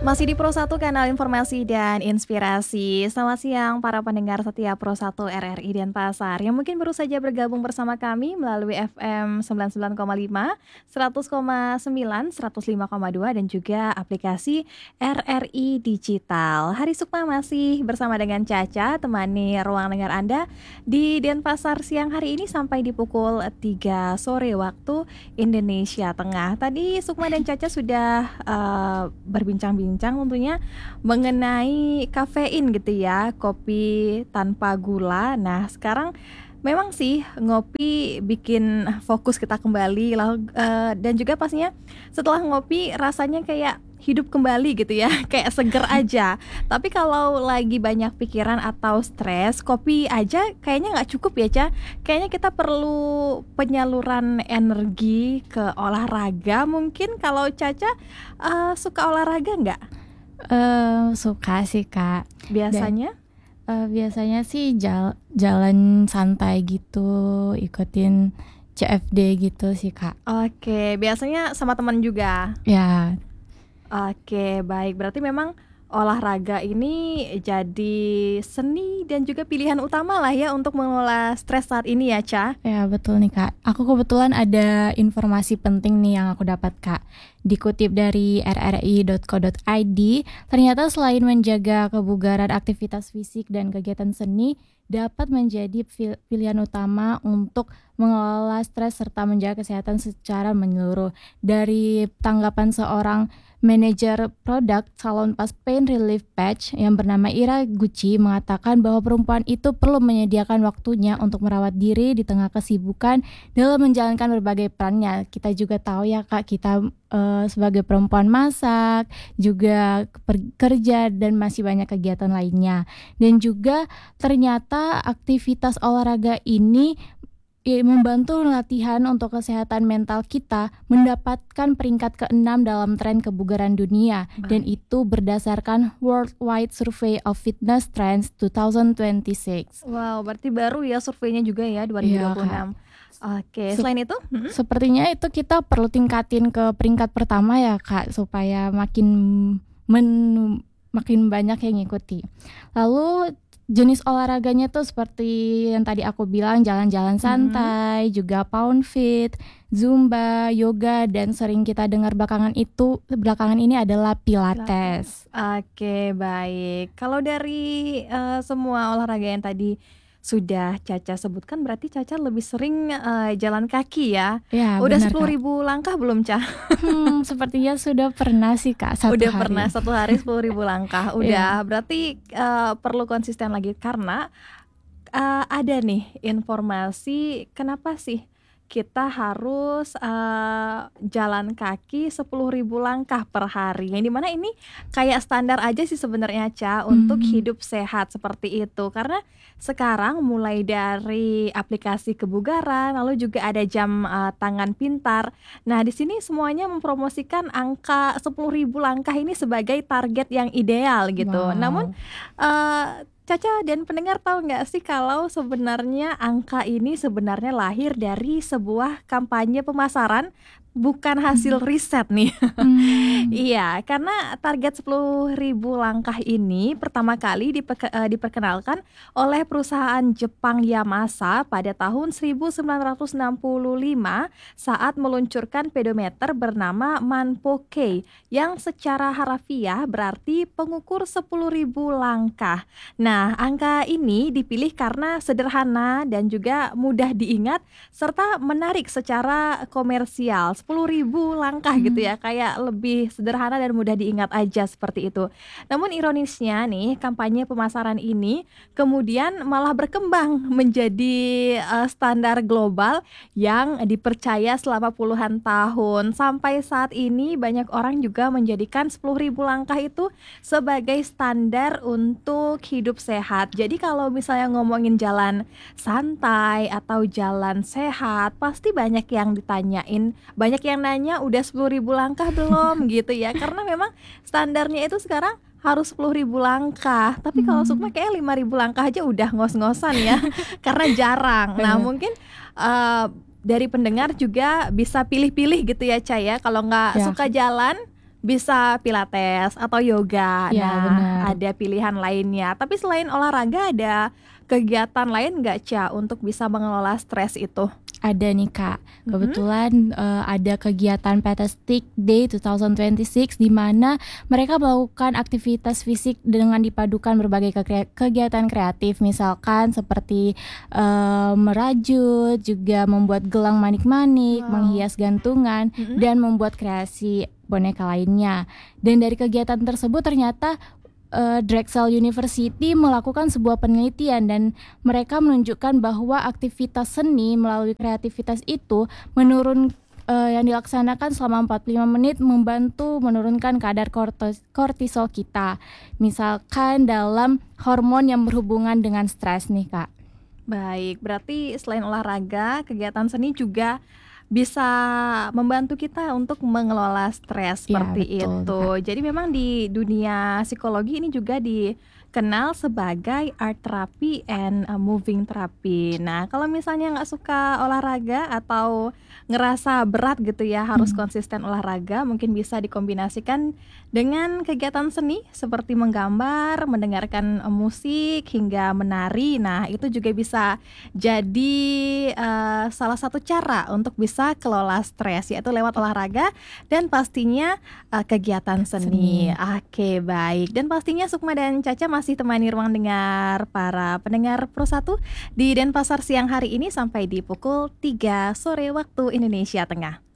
Masih di Pro 1 kanal informasi dan inspirasi. Selamat siang para pendengar setia Pro 1 RRI Denpasar yang mungkin baru saja bergabung bersama kami melalui FM 99,5, 100,9, 105,2 dan juga aplikasi RRI Digital. Hari Sukma masih bersama dengan Caca temani ruang dengar Anda di Denpasar siang hari ini sampai di pukul 3 sore waktu Indonesia Tengah. Tadi Sukma dan Caca sudah berbincang-bincang tentunya mengenai kafein gitu ya, kopi tanpa gula. Nah, sekarang memang sih ngopi bikin fokus kita kembali dan juga pastinya setelah ngopi rasanya kayak hidup kembali gitu ya, kayak seger aja. Tapi kalau lagi banyak pikiran atau stres, kopi aja kayaknya nggak cukup ya, Ca. Kayaknya kita perlu penyaluran energi ke olahraga. Mungkin kalau Caca suka olahraga nggak? Suka sih Kak. Biasanya? Biasanya sih jalan santai gitu, ikutin CFD gitu sih Kak. Oke, biasanya sama teman juga. Ya, Oke, baik. Berarti memang olahraga ini jadi seni dan juga pilihan utama lah ya untuk mengelola stres saat ini ya, Ca. ya betul nih Kak. Aku kebetulan ada informasi penting nih yang aku dapat Kak. Dikutip dari rri.co.id, ternyata selain menjaga kebugaran, aktivitas fisik dan kegiatan seni dapat menjadi pilihan utama untuk mengelola stres serta menjaga kesehatan secara menyeluruh. Dari tanggapan seorang manajer produk salon pas Pain Relief Patch yang bernama Ira Gucci mengatakan bahwa perempuan itu perlu menyediakan waktunya untuk merawat diri di tengah kesibukan dalam menjalankan berbagai perannya. Kita juga tahu ya Kak, kita sebagai perempuan masak, juga kerja dan masih banyak kegiatan lainnya. Dan juga ternyata aktivitas olahraga ini membantu latihan untuk kesehatan mental kita mendapatkan peringkat ke-6 dalam tren kebugaran dunia. Dan itu berdasarkan Worldwide Survey of Fitness Trends 2026. Wow, berarti baru ya surveinya juga ya 2026. Iya, Oke, selain itu? Sepertinya itu kita perlu tingkatin ke peringkat pertama ya Kak, supaya makin banyak yang ngikuti. Lalu jenis olahraganya tuh seperti yang tadi aku bilang, jalan-jalan santai, juga pound fit, zumba, yoga, dan sering kita dengar belakangan ini adalah pilates. Oke, baik. Kalau dari semua olahraga yang tadi sudah Caca sebutkan, berarti Caca lebih sering jalan kaki ya? Ya, Udah benar, 10.000 langkah belum, Ca? Sepertinya sudah pernah sih Kak, Udah hari. pernah satu hari 10.000 langkah. Udah, berarti perlu konsisten lagi karena ada nih informasi kenapa sih kita harus jalan kaki 10.000 langkah per hari. Yang dimana ini kayak standar aja sih sebenarnya, Ca, untuk hidup sehat seperti itu. Karena sekarang mulai dari aplikasi kebugaran, lalu juga ada jam tangan pintar. Nah, di sini semuanya mempromosikan angka 10.000 langkah ini sebagai target yang ideal gitu. Wow. Namun Caca dan pendengar tahu nggak sih kalau sebenarnya angka ini sebenarnya lahir dari sebuah kampanye pemasaran, bukan hasil riset nih. Iya, karena target 10.000 langkah ini pertama kali diperkenalkan oleh perusahaan Jepang Yamasa pada tahun 1965 saat meluncurkan pedometer bernama Manpo-kei yang secara harafiah berarti pengukur 10.000 langkah. Nah, angka ini dipilih karena sederhana dan juga mudah diingat serta menarik secara komersial. 10.000 langkah gitu ya, kayak lebih sederhana dan mudah diingat aja seperti itu. Namun ironisnya nih, kampanye pemasaran ini kemudian malah berkembang menjadi standar global yang dipercaya selama puluhan tahun. Sampai saat ini banyak orang juga menjadikan 10.000 langkah itu sebagai standar untuk hidup sehat. Jadi kalau misalnya ngomongin jalan santai atau jalan sehat, pasti banyak yang ditanyain, banyak yang nanya udah 10.000 langkah belum gitu ya. Karena memang standarnya itu sekarang harus 10.000 langkah. Tapi kalau Sukma kayak 5.000 langkah aja udah ngos-ngosan ya. Karena jarang. Nah, mungkin dari pendengar juga bisa pilih-pilih gitu ya, Ca ya. Kalau nggak suka jalan, bisa pilates atau yoga. Ya, Nah, benar. ada pilihan lainnya. Tapi selain olahraga ada kegiatan lain nggak, Ca, untuk bisa mengelola stres itu? Ada nih Kak, Mhm. kebetulan ada kegiatan Fantastic Day 2026 di mana mereka melakukan aktivitas fisik dengan dipadukan berbagai kegiatan kreatif, misalkan seperti merajut, juga membuat gelang manik-manik, Wow. menghias gantungan, Mhm. dan membuat kreasi boneka lainnya. Dan dari kegiatan tersebut ternyata Drexel University melakukan sebuah penelitian dan mereka menunjukkan bahwa aktivitas seni melalui kreativitas itu yang dilaksanakan selama 45 menit membantu menurunkan kadar kortisol kita. Misalkan dalam hormon yang berhubungan dengan stres nih Kak. Baik, berarti selain olahraga, kegiatan seni juga bisa membantu kita untuk mengelola stres Ya seperti betul tuh itu. Kak. Jadi memang di dunia psikologi ini juga dikenal sebagai art therapy and moving therapy. Nah, kalau misalnya nggak suka olahraga atau ngerasa berat gitu ya, harus konsisten olahraga, mungkin bisa dikombinasikan dengan kegiatan seni seperti menggambar, mendengarkan musik, hingga menari. Nah, itu juga bisa jadi salah satu cara untuk bisa kelola stres, yaitu lewat olahraga dan pastinya kegiatan seni. Seni. Oke, baik. Dan pastinya Sukma dan Caca masih temani ruang dengar para pendengar Pro 1 di Denpasar siang hari ini sampai di pukul 3 sore waktu Indonesia Tengah.